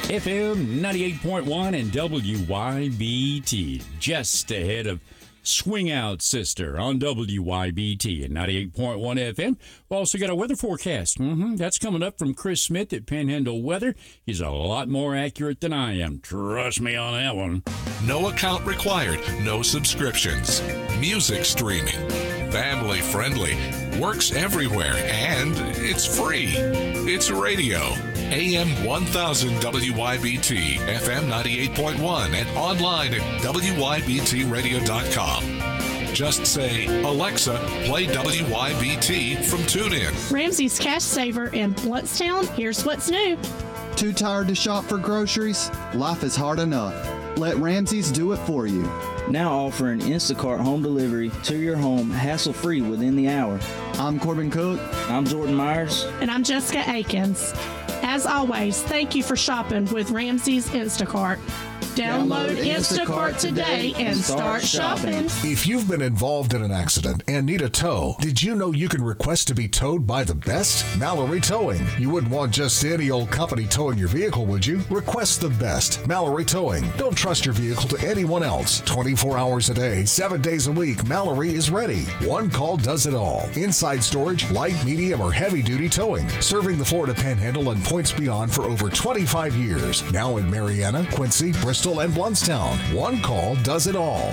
FM 98.1 and WYBT, just ahead of Swing Out Sister on WYBT and 98.1 FM. We've also got a weather forecast. That's coming up from Chris Smith at Panhandle Weather. He's a lot more accurate than I am. Trust me on that one. No account required, no subscriptions. Music streaming, family friendly, works everywhere, and it's free. It's radio. AM 1000 WYBT, FM 98.1, and online at WYBTradio.com. Just say, Alexa, play WYBT from TuneIn. Ramsey's Cash Saver in Bluntstown. Here's what's new. Too tired to shop for groceries? Life is hard enough. Let Ramsey's do it for you. Now offering Instacart home delivery to your home hassle-free within the hour. I'm Corbin Cook. I'm Jordan Myers. And I'm Jessica Akins. As always, thank you for shopping with Ramsey's Instacart. Download Instacart today and start shopping. If you've been involved in an accident and need a tow, did you know you can request to be towed by the best? Mallory Towing. You wouldn't want just any old company towing your vehicle, would you? Request the best. Mallory Towing. Don't trust your vehicle to anyone else. 24 hours a day, 7 days a week, Mallory is ready. One call does it all. Inside storage, light, medium, or heavy-duty towing. Serving the Florida Panhandle and points beyond for over 25 years. Now in Marietta, Quincy, Bristol, and Bluntstown. One call does it all.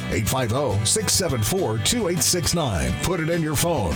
850-674-2869. Put it in your phone.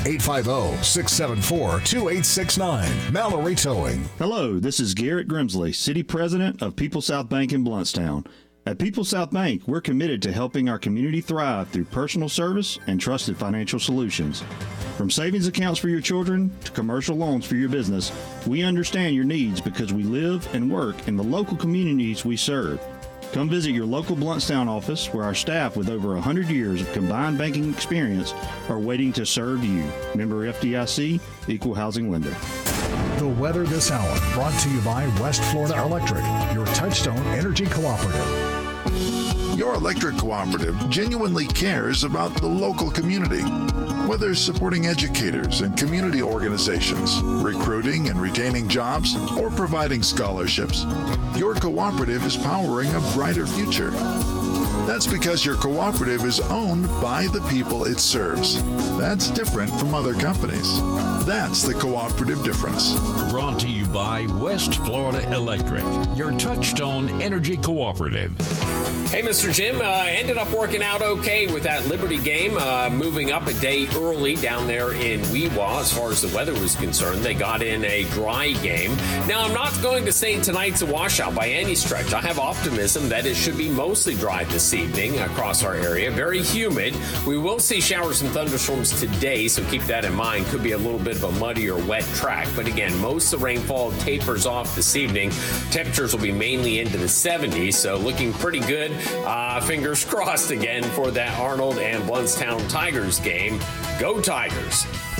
850-674-2869. Mallory Towing. Hello, this is Garrett Grimsley, City President of People South Bank in Bluntstown. At People South Bank, we're committed to helping our community thrive through personal service and trusted financial solutions. From savings accounts for your children to commercial loans for your business, we understand your needs because we live and work in the local communities we serve. Come visit your local Bluntstown office where our staff with over 100 years of combined banking experience are waiting to serve you. Member FDIC, Equal Housing Lender. The weather this hour brought to you by West Florida Electric, your Touchstone Energy Cooperative. Your electric cooperative genuinely cares about the local community. Whether supporting educators and community organizations, recruiting and retaining jobs, or providing scholarships, your cooperative is powering a brighter future. That's because your cooperative is owned by the people it serves. That's different from other companies. That's the cooperative difference. Brought to you by West Florida Electric, your Touchstone Energy Cooperative. Hey, Mr. Jim, ended up working out okay with that Liberty game, moving up a day early down there in Weewa as far as the weather was concerned. They got in a dry game. Now, I'm not going to say tonight's a washout by any stretch. I have optimism that it should be mostly dry this evening across our area. Very humid. We will see showers and thunderstorms today, so keep that in mind. Could be a little bit of a muddy or wet track. But again, most of the rainfall tapers off this evening. Temperatures will be mainly into the 70s, so looking pretty good. Fingers crossed again for that Arnold and Bluntstown Tigers game. Go Tigers!